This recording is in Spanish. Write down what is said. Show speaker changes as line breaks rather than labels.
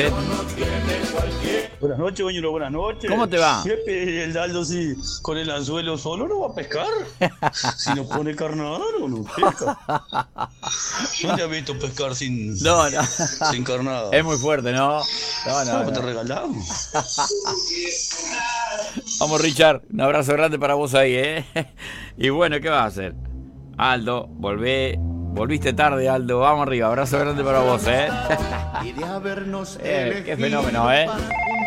Buenas noches, Bañuelo, buenas noches.
¿Cómo te va?
El Aldo, si con el anzuelo solo no va a pescar. Si no pone carnada, no pesca. ¿No te has visto pescar sin carnada?
Es muy fuerte, ¿no? No.
Te regalamos.
Vamos, Richard. Un abrazo grande para vos ahí, ¿eh? Y bueno, ¿qué vas a hacer? Aldo, volviste tarde, Aldo. Vamos arriba. Abrazo grande para vos, ¿eh? Qué fenómeno, ¿eh?